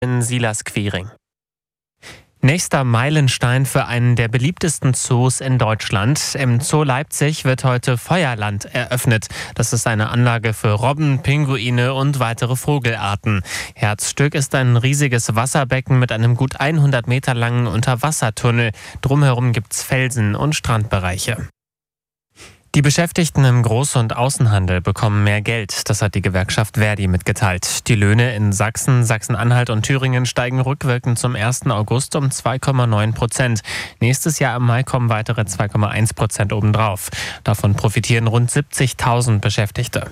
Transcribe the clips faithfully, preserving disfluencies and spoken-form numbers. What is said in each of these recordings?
in Silas-Quiring. Nächster Meilenstein für einen der beliebtesten Zoos in Deutschland. Im Zoo Leipzig wird heute Feuerland eröffnet. Das ist eine Anlage für Robben, Pinguine und weitere Vogelarten. Herzstück ist ein riesiges Wasserbecken mit einem gut hundert Meter langen Unterwassertunnel. Drumherum gibt's Felsen und Strandbereiche. Die Beschäftigten im Groß- und Außenhandel bekommen mehr Geld. Das hat die Gewerkschaft Verdi mitgeteilt. Die Löhne in Sachsen, Sachsen-Anhalt und Thüringen steigen rückwirkend zum ersten August um zwei Komma neun Prozent. Nächstes Jahr im Mai kommen weitere zwei Komma eins Prozent obendrauf. Davon profitieren rund siebzigtausend Beschäftigte.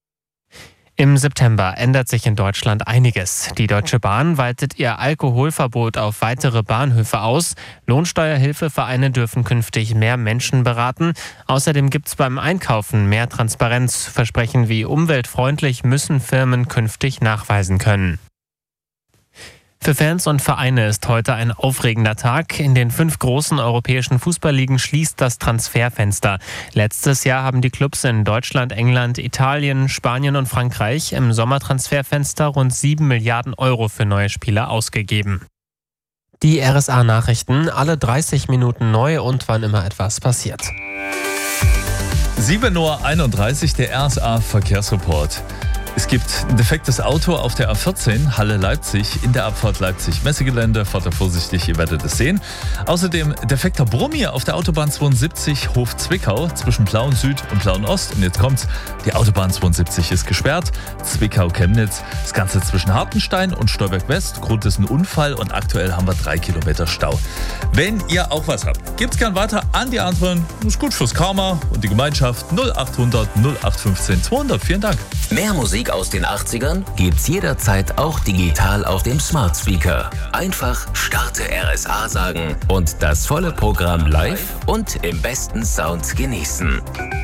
Im September ändert sich in Deutschland einiges. Die Deutsche Bahn weitet ihr Alkoholverbot auf weitere Bahnhöfe aus. Lohnsteuerhilfevereine dürfen künftig mehr Menschen beraten. Außerdem gibt es beim Einkaufen mehr Transparenz. Versprechen wie umweltfreundlich müssen Firmen künftig nachweisen können. Für Fans und Vereine ist heute ein aufregender Tag. In den fünf großen europäischen Fußballligen schließt das Transferfenster. Letztes Jahr haben die Clubs in Deutschland, England, Italien, Spanien und Frankreich im Sommertransferfenster rund sieben Milliarden Euro für neue Spieler ausgegeben. Die R S A-Nachrichten, alle dreißig Minuten neu und wann immer etwas passiert. sieben Uhr einunddreißig, der R S A-Verkehrsreport. Es gibt ein defektes Auto auf der A vierzehn, Halle Leipzig, in der Abfahrt Leipzig-Messegelände. Fahrt da vorsichtig, ihr werdet es sehen. Außerdem defekter Brummi auf der Autobahn zweiundsiebzig Hof-Zwickau zwischen Plauen Süd und Plauen Ost. Und jetzt kommt's, die Autobahn zweiundsiebzig ist gesperrt. Zwickau-Chemnitz, das Ganze zwischen Hartenstein und Stolberg West. Grund ist ein Unfall und aktuell haben wir drei Kilometer Stau. Wenn ihr auch was habt, gebt's gern weiter an die anderen. Ist gut fürs Karma und die Gemeinschaft. null achthundert null acht fünfzehn zweihundert. Vielen Dank. Mehr Musik aus den achtzigern gibt's jederzeit auch digital auf dem Smart Speaker. Einfach Starte R S A sagen und das volle Programm live und im besten Sound genießen.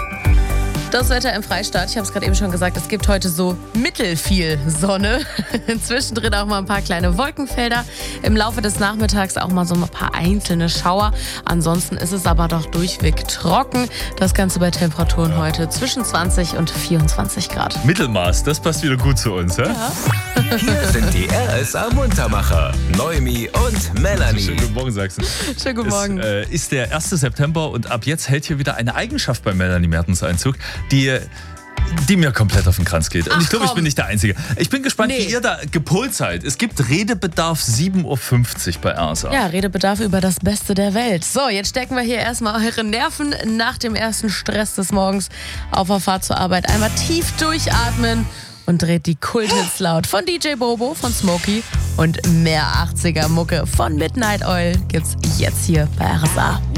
Das Wetter im Freistaat, ich habe es gerade eben schon gesagt, es gibt heute so mittelfiel Sonne. Zwischendrin auch mal ein paar kleine Wolkenfelder. Im Laufe des Nachmittags auch mal so ein paar einzelne Schauer. Ansonsten ist es aber doch durchweg trocken. Das Ganze bei Temperaturen heute zwischen zwanzig und vierundzwanzig Grad. Mittelmaß, das passt wieder gut zu uns, ja? Ja. Hier sind die R S A-Muntermacher, Noemi und Melanie. Schönen guten Morgen, Sachsen. Schönen guten Morgen. Es äh, ist der erste September und ab jetzt hält hier wieder eine Eigenschaft bei Melanie Mertens Einzug, die, die mir komplett auf den Kranz geht. Und Ach, ich glaube, ich komm. bin nicht der Einzige. Ich bin gespannt, Nee. wie ihr da gepolt seid. Es gibt Redebedarf sieben Uhr fünfzig bei R S A. Ja, Redebedarf über das Beste der Welt. So, jetzt stecken wir hier erstmal eure Nerven nach dem ersten Stress des Morgens auf der Fahrt zur Arbeit. Einmal tief durchatmen und dreht die Kulthits laut von D J Bobo, von Smokey und mehr achtziger Mucke von Midnight Oil gibt's jetzt hier bei R S A.